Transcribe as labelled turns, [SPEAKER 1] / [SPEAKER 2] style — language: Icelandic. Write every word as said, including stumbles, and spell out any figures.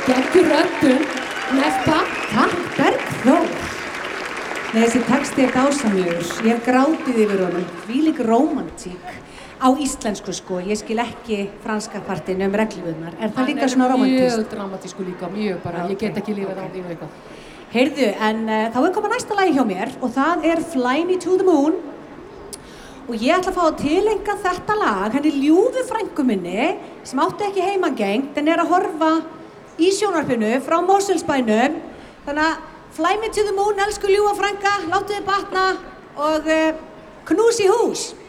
[SPEAKER 1] Geggjur röddun. Næsta.
[SPEAKER 2] Takk, Bergþór. Nei, þessi texti er dásamlegur. Ég hef grátið yfir honum. Hvílík rómantík. Á íslensku sko, ég skil ekki franska partinn um reglífurnar. Er það líka svona rómantískt?
[SPEAKER 1] Hann er mjög dramatísku líka, mjög bara. Okay, ég get ekki lífið okay. á því og eitthvað.
[SPEAKER 2] Heyrðu, en uh, þá er komið næsta lagi hjá mér og það er Fly Me to the Moon. Og ég ætla að fá að tilenga þetta lag henni ljúfu frænku minni sem átti ekki heimangengt en er að horfa í sjónvarpinu frá Mosfellsbænum. Þannig að Fly Me to the Moon, elsku ljúfa frænka, láttu þið batna og uh, knús í hús.